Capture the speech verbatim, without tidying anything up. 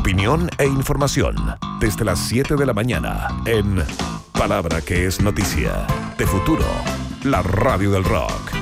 Opinión e información desde las siete de la mañana en Palabra que es noticia de Futuro, la radio del rock.